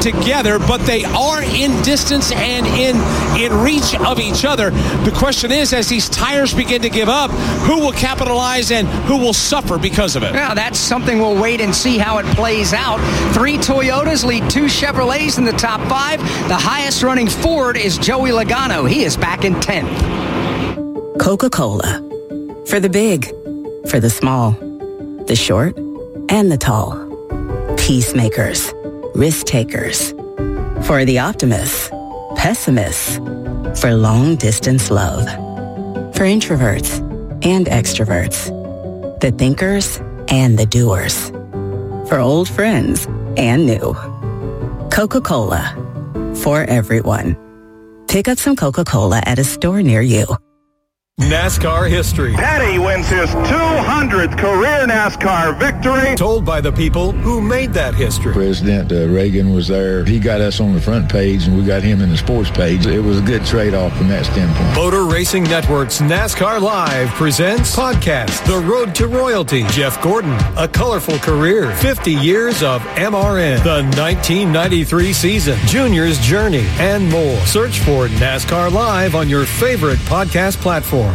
together, but they are in distance and in reach of each other. The question is, as these tires begin to give up, who will capitalize and who will suffer because of it? Yeah, that's something we'll wait and see how it plays out. 3 Toyotas lead 2 Chevrolets in the top 5. The highest running Ford is Joey Logano. He is back in 10th. Coca-Cola. For the big, for the small, the short, and the tall. Peacemakers, risk takers. For the optimists, pessimists. For long-distance love. For introverts and extroverts. The thinkers and the doers. For old friends and new. Coca-Cola. For everyone. Pick up some Coca-Cola at a store near you. NASCAR history. Petty wins his 200th career NASCAR victory. Told by the people who made that history. President Reagan was there. He got us on the front page, and we got him in the sports page. It was a good trade-off from that standpoint. Motor Racing Network's NASCAR Live presents podcast The Road to Royalty. Jeff Gordon, A Colorful Career, 50 Years of MRN, the 1993 season, Junior's Journey, and more. Search for NASCAR Live on your favorite podcast platform.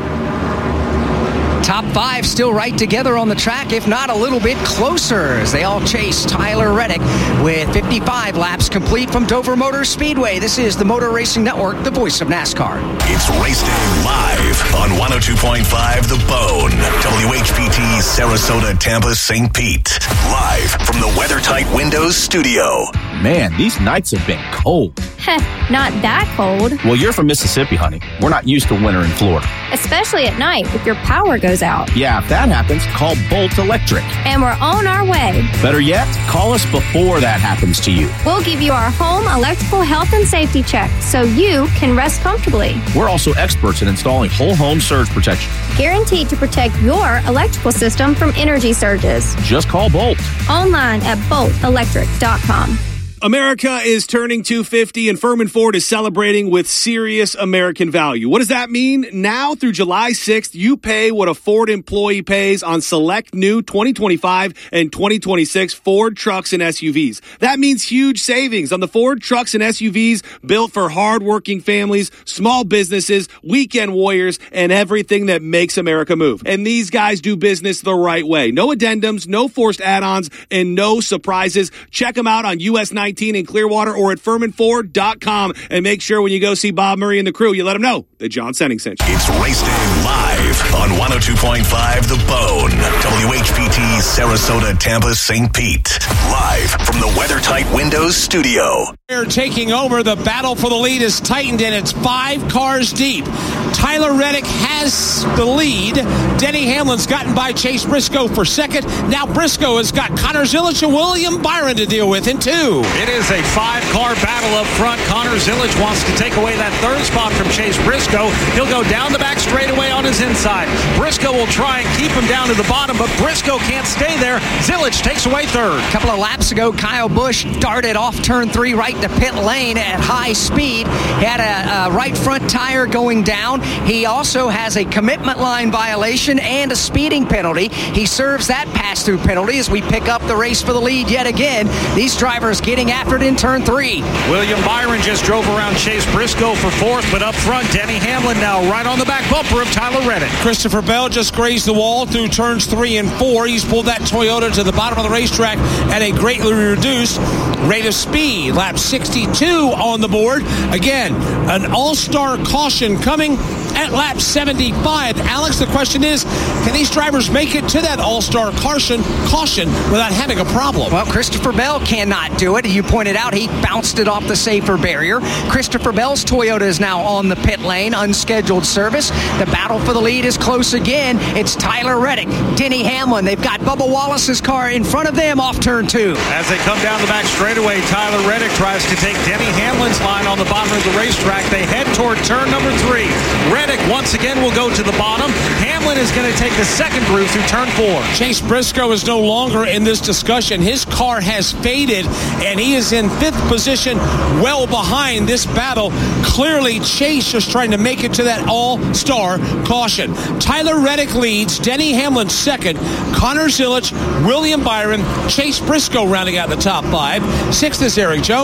Top 5 still right together on the track, if not a little bit closer, as they all chase Tyler Reddick with 55 laps complete from Dover Motor Speedway. This is the Motor Racing Network, the voice of NASCAR. It's Race Day live on 102.5 The Bone, WHPT, Sarasota, Tampa, St. Pete. Live from the WeatherTight Windows studio. Man, these nights have been cold. Heh, not that cold. Well, you're from Mississippi, honey. We're not used to winter in Florida. Especially at night if your power goes out. Yeah, if that happens, call Bolt Electric. And we're on our way. Better yet, call us before that happens to you. We'll give you our home electrical health and safety check so you can rest comfortably. We're also experts in installing whole home surge protection. Guaranteed to protect your electrical system from energy surges. Just call Bolt. Online at boltelectric.com. America is turning 250 and Furman Ford is celebrating with serious American value. What does that mean? Now through July 6th, you pay what a Ford employee pays on select new 2025 and 2026 Ford trucks and SUVs. That means huge savings on the Ford trucks and SUVs built for hardworking families, small businesses, weekend warriors, and everything that makes America move. And these guys do business the right way. No addendums, no forced add-ons, and no surprises. Check them out on US 19 in Clearwater or at FurmanFord.com, and make sure when you go see Bob Murray and the crew, you let them know that John Senning sent you. It's Race Day live on 102.5 The Bone, WHPT, Sarasota, Tampa, St. Pete. Live from the WeatherTight Windows studio. They're taking over. The battle for the lead is tightened, and it's 5 cars deep. Tyler Reddick has the lead. Denny Hamlin's gotten by Chase Briscoe for second. Now Briscoe has got Connor Zilisch and William Byron to deal with in 2. It is a 5-car battle up front. Connor Zilisch wants to take away that 3rd spot from Chase Briscoe. He'll go down the back straightaway on his inside. Briscoe will try and keep him down to the bottom, but Briscoe can't stay there. Zilisch takes away 3rd. A couple of laps ago, Kyle Busch darted off turn 3 right to pit lane at high speed. He had a right front tire going down. He also has a commitment line violation and a speeding penalty. He serves that pass-through penalty as we pick up the race for the lead yet again. These drivers getting after it in turn 3. William Byron just drove around Chase Briscoe for 4th, but up front, Denny Hamlin now right on the back bumper of Tyler Reddick. Christopher Bell just grazed the wall through turns 3 and 4. He's pulled that Toyota to the bottom of the racetrack at a greatly reduced rate of speed. Lap 62 on the board. Again, an all-star caution coming at lap 75. Alex, the question is, can these drivers make it to that all-star caution without having a problem? Well, Christopher Bell cannot do it. You pointed out he bounced it off the safer barrier. Christopher Bell's Toyota is now on the pit lane, unscheduled service. The battle for the lead is close again. It's Tyler Reddick, Denny Hamlin. They've got Bubba Wallace's car in front of them off turn 2. As they come down the back straightaway, Tyler Reddick tries to take Denny Hamlin's line on the bottom of the racetrack. They head toward turn number 3. Reddick once again will go to the bottom. Hamlin is going to take the second groove through turn 4. Chase Briscoe is no longer in this discussion. His car has faded, and he is in 5th position, well behind this battle. Clearly, Chase is trying to make it to that all-star caution. Tyler Reddick leads, Denny Hamlin second, Connor Zilisch, William Byron, Chase Briscoe rounding out the top 5. 6th is Eric Jones.